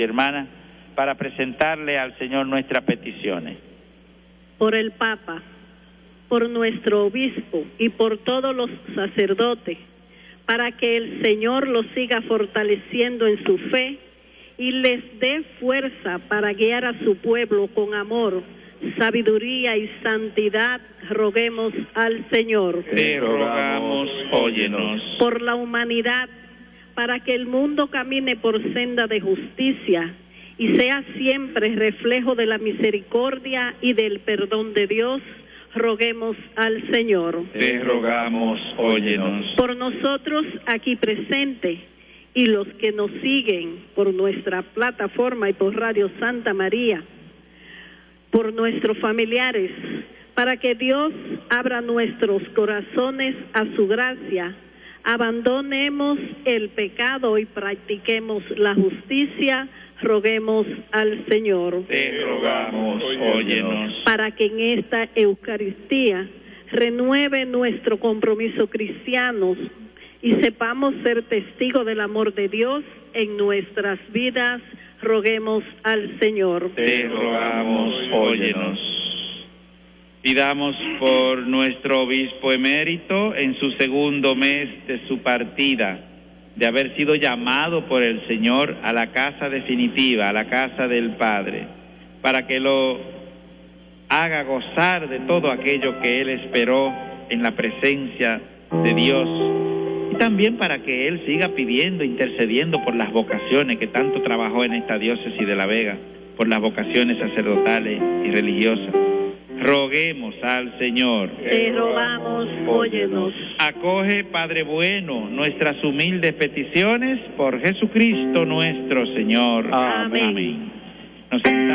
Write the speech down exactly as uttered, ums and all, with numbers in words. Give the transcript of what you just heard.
hermana, para presentarle al Señor nuestras peticiones. Por el Papa, por nuestro obispo y por todos los sacerdotes, para que el Señor los siga fortaleciendo en su fe y les dé fuerza para guiar a su pueblo con amor, sabiduría y santidad, roguemos al Señor. Te rogamos, óyenos. Por la humanidad, para que el mundo camine por senda de justicia y sea siempre reflejo de la misericordia y del perdón de Dios, roguemos al Señor. Te rogamos, óyenos. Por nosotros aquí presentes y los que nos siguen por nuestra plataforma y por Radio Santa María, por nuestros familiares, para que Dios abra nuestros corazones a su gracia, abandonemos el pecado y practiquemos la justicia, roguemos al Señor. Te rogamos, óyenos. Para que en esta Eucaristía renueve nuestro compromiso cristiano y sepamos ser testigos del amor de Dios en nuestras vidas, roguemos al Señor. Te rogamos, óyenos. Pidamos por nuestro obispo emérito en su segundo mes de su partida, de haber sido llamado por el Señor a la casa definitiva, a la casa del Padre, para que lo haga gozar de todo aquello que él esperó en la presencia de Dios, y también para que él siga pidiendo, intercediendo por las vocaciones que tanto trabajó en esta diócesis de La Vega, por las vocaciones sacerdotales y religiosas. Roguemos al Señor. Te rogamos, óyenos. Acoge, Padre bueno, nuestras humildes peticiones por Jesucristo nuestro Señor. Amén. Amén. Nos